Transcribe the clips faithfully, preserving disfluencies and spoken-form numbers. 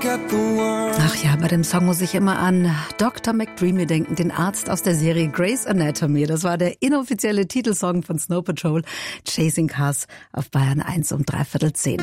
Ach ja, bei dem Song muss ich immer an Doktor McDreamy denken, den Arzt aus der Serie Grey's Anatomy. Das war der inoffizielle Titelsong von Snow Patrol, Chasing Cars auf Bayern eins um dreiviertel zehn.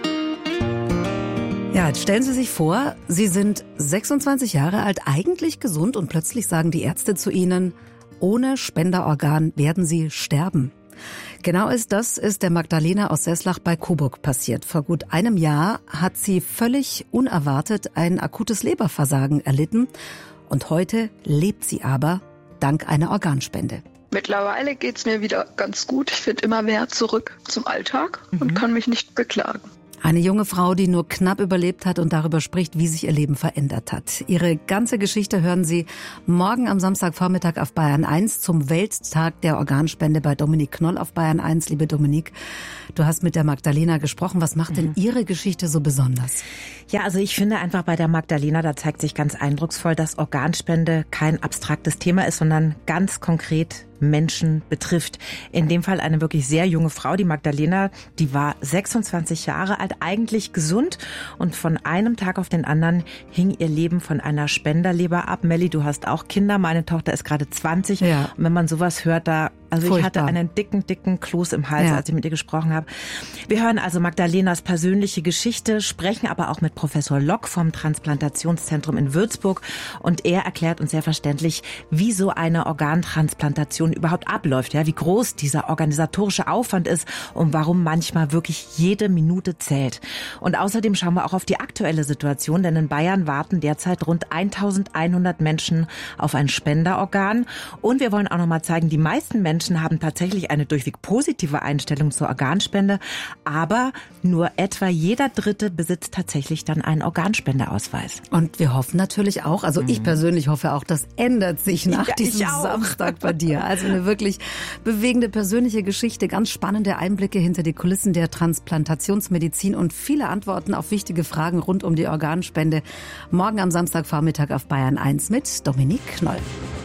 Ja, jetzt stellen Sie sich vor, Sie sind sechsundzwanzig Jahre alt, eigentlich gesund und plötzlich sagen die Ärzte zu Ihnen, ohne Spenderorgan werden Sie sterben. Genau ist das ist der Magdalena aus Seslach bei Coburg passiert. Vor gut einem Jahr hat sie völlig unerwartet ein akutes Leberversagen erlitten und heute lebt sie aber dank einer Organspende. Mittlerweile geht's mir wieder ganz gut. Ich finde immer mehr zurück zum Alltag und mhm. kann mich nicht beklagen. Eine junge Frau, die nur knapp überlebt hat und darüber spricht, wie sich ihr Leben verändert hat. Ihre ganze Geschichte hören Sie morgen am Samstagvormittag auf Bayern eins zum Welttag der Organspende bei Dominik Knoll auf Bayern eins. Liebe Dominik, du hast mit der Magdalena gesprochen. Was macht denn Ihre Geschichte so besonders? Ja, also ich finde einfach bei der Magdalena, da zeigt sich ganz eindrucksvoll, dass Organspende kein abstraktes Thema ist, sondern ganz konkret Menschen betrifft. In dem Fall eine wirklich sehr junge Frau, die Magdalena, die war sechsundzwanzig Jahre alt, eigentlich gesund und von einem Tag auf den anderen hing ihr Leben von einer Spenderleber ab. Melli, du hast auch Kinder, meine Tochter ist gerade zwanzig. Ja. Und wenn man sowas hört, da Also Furchtbar. Ich hatte einen dicken, dicken Kloß im Hals, ja. als ich mit ihr gesprochen habe. Wir hören also Magdalenas persönliche Geschichte, sprechen aber auch mit Professor Lock vom Transplantationszentrum in Würzburg. Und er erklärt uns sehr verständlich, wie so eine Organtransplantation überhaupt abläuft, ja, wie groß dieser organisatorische Aufwand ist und warum manchmal wirklich jede Minute zählt. Und außerdem schauen wir auch auf die aktuelle Situation, denn in Bayern warten derzeit rund eintausendeinhundert Menschen auf ein Spenderorgan. Und wir wollen auch noch mal zeigen, die meisten Menschen haben tatsächlich eine durchweg positive Einstellung zur Organspende, aber nur etwa jeder Dritte besitzt tatsächlich dann einen Organspendeausweis. Und wir hoffen natürlich auch, also mhm. ich persönlich hoffe auch, das ändert sich nach ja, diesem Samstag bei dir. Also eine wirklich bewegende persönliche Geschichte, ganz spannende Einblicke hinter die Kulissen der Transplantationsmedizin und viele Antworten auf wichtige Fragen rund um die Organspende. Morgen am Samstagvormittag auf Bayern eins mit Dominik Knoll.